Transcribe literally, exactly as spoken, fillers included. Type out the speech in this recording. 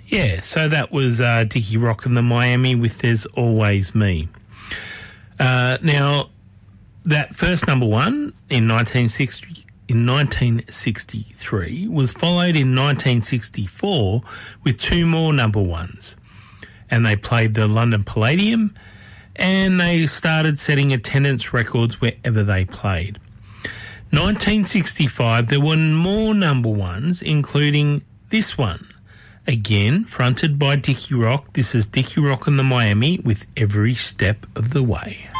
Yeah, so that was uh, Dickie Rock and the Miami with There's Always Me. Uh, now, that first number one in nineteen sixty, in nineteen sixty-three was followed in nineteen sixty-four with two more number ones. And they played the London Palladium and they started setting attendance records wherever they played. nineteen sixty-five, there were more number ones, including this one. Again, fronted by Dickie Rock. This is Dickie Rock and the Miami with Every Step of the Way.